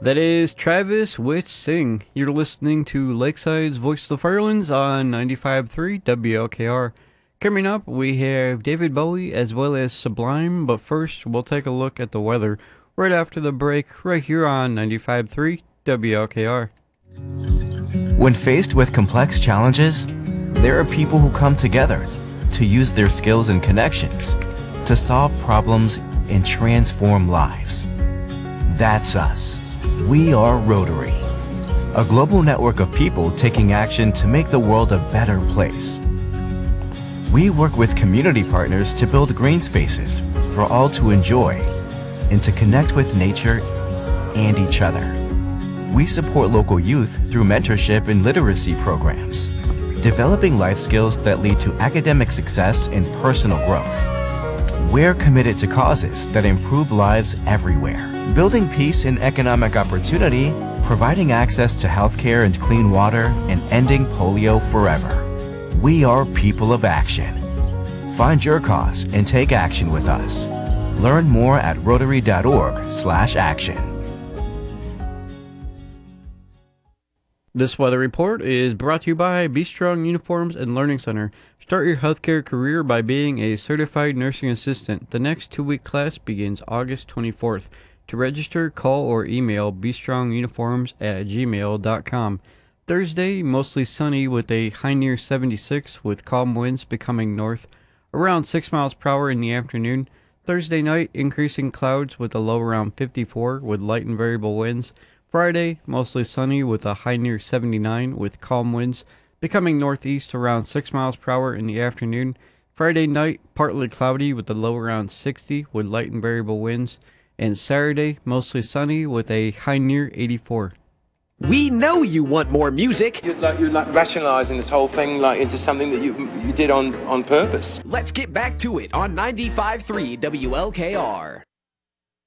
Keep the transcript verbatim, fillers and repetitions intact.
That is Travis with Sing. You're listening to Lakeside's Voice of the Firelands on ninety-five point three W L K R. Coming up, we have David Bowie as well as Sublime, but first we'll take a look at the weather right after the break right here on ninety-five point three W L K R. When faced with complex challenges, there are people who come together to use their skills and connections to solve problems and transform lives. That's us. We are Rotary, a global network of people taking action to make the world a better place. We work with community partners to build green spaces for all to enjoy and to connect with nature and each other. We support local youth through mentorship and literacy programs, developing life skills that lead to academic success and personal growth. We're committed to causes that improve lives everywhere, building peace and economic opportunity, providing access to healthcare and clean water, and ending polio forever. We are people of action. Find your cause and take action with us. Learn more at rotary dot org slash action. This weather report is brought to you by Be Strong Uniforms and Learning Center. Start your healthcare career by being a certified nursing assistant. The next two-week class begins August twenty-fourth. To register, call or email be strong uniforms at gmail dot com. Thursday, mostly sunny with a high near seventy-six with calm winds becoming north around six miles per hour in the afternoon. Thursday night, increasing clouds with a low around fifty-four with light and variable winds. Friday, mostly sunny with a high near seventy-nine with calm winds becoming northeast around six miles per hour in the afternoon. Friday night, partly cloudy with a low around sixty with light and variable winds. And Saturday, mostly sunny with a high near eighty-four. We know you want more music. You're like, you're like rationalizing this whole thing like into something that you you did on, on purpose. Let's get back to it on ninety-five point three W L K R.